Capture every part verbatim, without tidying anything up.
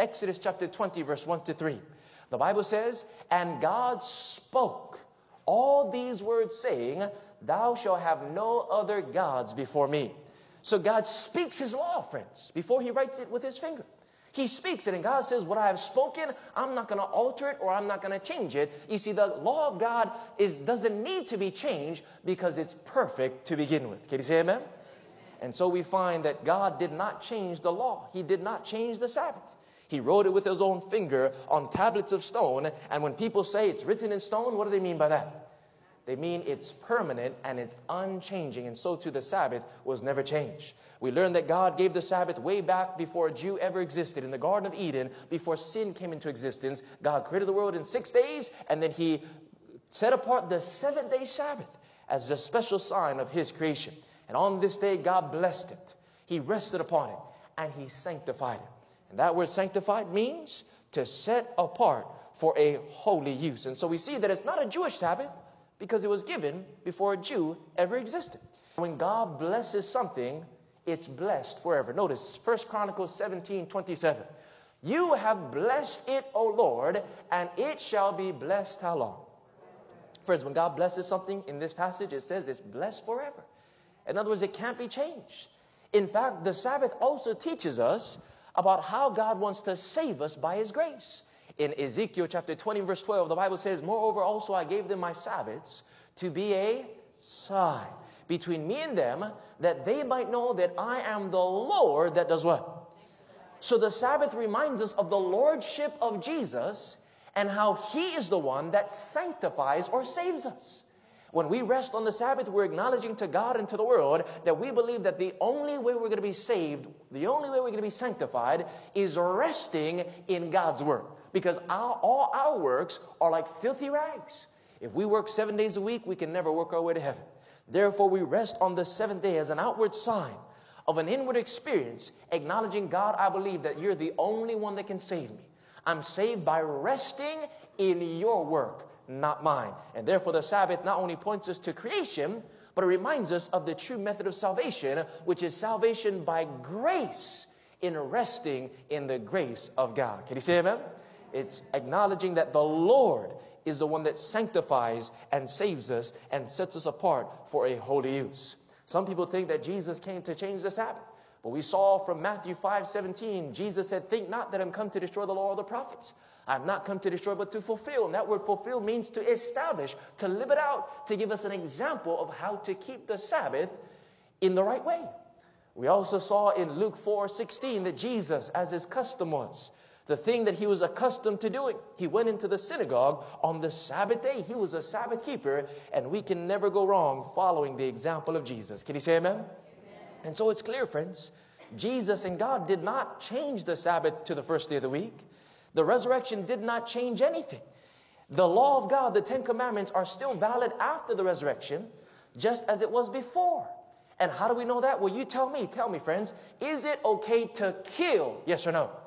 Exodus chapter twenty, verse one to three. The Bible says, "And God spoke all these words, saying, Thou shalt have no other gods before me." So God speaks His law, friends, before He writes it with His finger. He speaks it, and God says, what I have spoken, I'm not going to alter it, or I'm not going to change it. You see, the law of God is doesn't need to be changed because it's perfect to begin with. Can you say amen? And so we find that God did not change the law. He did not change the Sabbath. He wrote it with His own finger on tablets of stone. And when people say it's written in stone, what do they mean by that? They mean it's permanent and it's unchanging. And so too the Sabbath was never changed. We learn that God gave the Sabbath way back before a Jew ever existed. In the Garden of Eden, before sin came into existence, God created the world in six days. And then He set apart the seventh day Sabbath as a special sign of His creation. And on this day, God blessed it. He rested upon it and He sanctified it. And that word sanctified means to set apart for a holy use. And so we see that it's not a Jewish Sabbath because it was given before a Jew ever existed. When God blesses something, it's blessed forever. Notice First Chronicles seventeen twenty-seven. You have blessed it, O Lord, and it shall be blessed how long? Friends, when God blesses something in this passage, it says it's blessed forever. In other words, it can't be changed. In fact, the Sabbath also teaches us about how God wants to save us by His grace. In Ezekiel chapter twenty, verse twelve, the Bible says, "Moreover, also I gave them my Sabbaths to be a sign between me and them, that they might know that I am the Lord that does what?" So the Sabbath reminds us of the lordship of Jesus and how He is the one that sanctifies or saves us. When we rest on the Sabbath, we're acknowledging to God and to the world that we believe that the only way we're going to be saved, the only way we're going to be sanctified, is resting in God's work. Because our, all our works are like filthy rags. If we work seven days a week, we can never work our way to heaven. Therefore, we rest on the seventh day as an outward sign of an inward experience, acknowledging, God, I believe that You're the only one that can save me. I'm saved by resting in Your work, not mine. And therefore the Sabbath not only points us to creation, but it reminds us of the true method of salvation, which is salvation by grace in resting in the grace of God. Can you say amen? It's acknowledging that the Lord is the one that sanctifies and saves us and sets us apart for a holy use. Some people think that Jesus came to change the Sabbath. But we saw from Matthew five seventeen, Jesus said, "Think not that I'm come to destroy the law or the prophets. I've not come to destroy, but to fulfill." And that word fulfill means to establish, to live it out, to give us an example of how to keep the Sabbath in the right way. We also saw in Luke four sixteen that Jesus, as His custom was, the thing that He was accustomed to doing, He went into the synagogue on the Sabbath day. He was a Sabbath keeper, and we can never go wrong following the example of Jesus. Can you say amen? And so it's clear, friends, Jesus and God did not change the Sabbath to the first day of the week. The resurrection did not change anything. The law of God, the Ten Commandments, are still valid after the resurrection, just as it was before. And how do we know that? Well, you tell me, tell me, friends, is it okay to kill? Yes or no?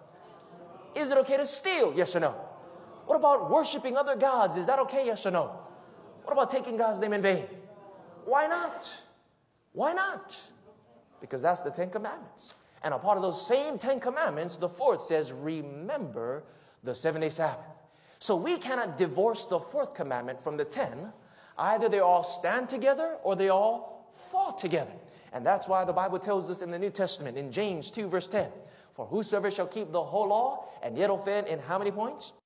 Is it okay to steal? Yes or no? What about worshiping other gods? Is that okay? Yes or no? What about taking God's name in vain? Why not? Why not? Because that's the Ten Commandments. And a part of those same Ten Commandments, the fourth says, remember the seven-day Sabbath. So we cannot divorce the fourth commandment from the ten. Either they all stand together or they all fall together. And that's why the Bible tells us in the New Testament, in James two, verse ten, "For whosoever shall keep the whole law and yet offend in how many points?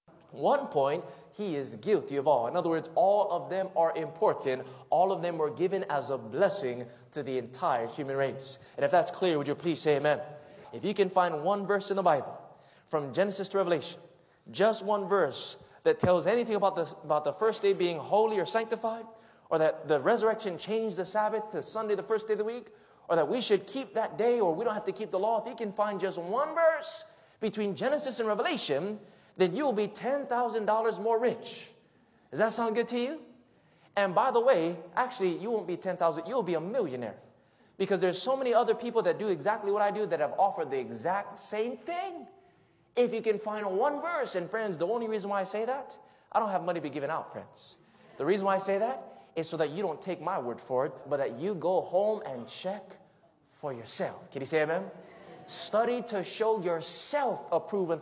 One point, he is guilty of all." In other words, all of them are important. All of them were given as a blessing to the entire human race. And if that's clear, would you please say amen? If you can find one verse in the Bible, from Genesis to Revelation, just one verse that tells anything about the, about the first day being holy or sanctified, or that the resurrection changed the Sabbath to Sunday, the first day of the week, or that we should keep that day, or we don't have to keep the law, if you can find just one verse between Genesis and Revelation, then you will be ten thousand dollars more rich. Does that sound good to you? And by the way, actually, you won't be ten thousand dollars, you'll be a millionaire. Because there's so many other people that do exactly what I do that have offered the exact same thing. If you can find one verse, and friends, the only reason why I say that, I don't have money to be given out, friends. The reason why I say that is so that you don't take my word for it, but that you go home and check for yourself. Can you say amen? Study to show yourself approved unto